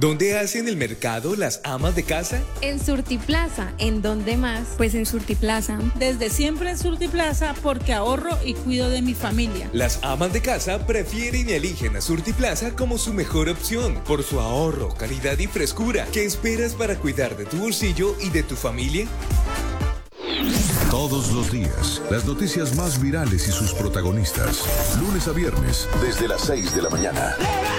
¿Dónde hacen el mercado las amas de casa? En Surtiplaza. ¿En dónde más? Pues en Surtiplaza. Desde siempre en Surtiplaza porque ahorro y cuido de mi familia. Las amas de casa prefieren y eligen a Surtiplaza como su mejor opción por su ahorro, calidad y frescura. ¿Qué esperas para cuidar de tu bolsillo y de tu familia? Todos los días, las noticias más virales y sus protagonistas. Lunes a viernes, desde las 6 de la mañana.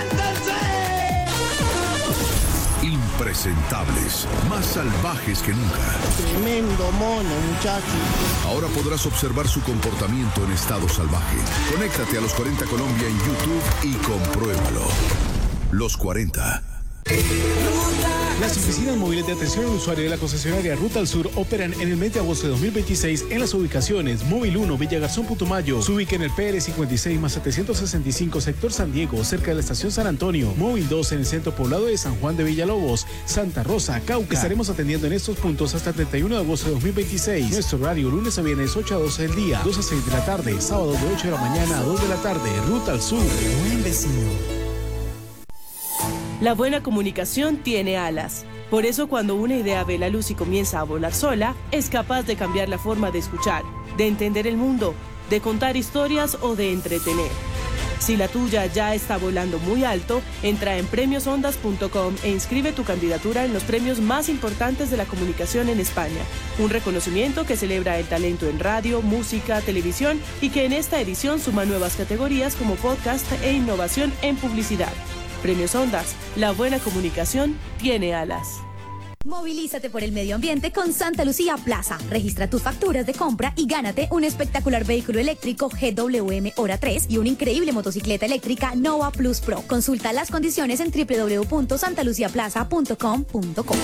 Impresentables, más salvajes que nunca. Tremendo mono, muchacho. Ahora podrás observar su comportamiento en estado salvaje. Conéctate a Los 40 Colombia en YouTube y compruébalo. Los 40. Las oficinas móviles de atención al usuario de la concesionaria Ruta al Sur operan en el mes de agosto de 2026 en las ubicaciones Móvil 1, Villa Garzón, Putumayo. Se ubica en el PR 56 más 765, sector San Diego, cerca de la estación San Antonio. Móvil 2 en el centro poblado de San Juan de Villalobos, Santa Rosa, Cauca. Estaremos atendiendo en estos puntos hasta el 31 de agosto de 2026. Nuestro horario lunes a viernes 8 a 12 del día, 2 a 6 de la tarde, sábado de 8 de la mañana a 2 de la tarde. Ruta al Sur. Buen vecino. La buena comunicación tiene alas. Por eso cuando una idea ve la luz y comienza a volar sola, es capaz de cambiar la forma de escuchar, de entender el mundo, de contar historias o de entretener. Si la tuya ya está volando muy alto, entra en premiosondas.com e inscribe tu candidatura en los premios más importantes de la comunicación en España. Un reconocimiento que celebra el talento en radio, música, televisión y que en esta edición suma nuevas categorías como podcast e innovación en publicidad. Premios Ondas, la buena comunicación tiene alas. Movilízate por el medio ambiente con Santa Lucía Plaza. Registra tus facturas de compra y gánate un espectacular vehículo eléctrico GWM Hora 3 y una increíble motocicleta eléctrica Nova Plus Pro. Consulta las condiciones en www.santaluciaplaza.com.co.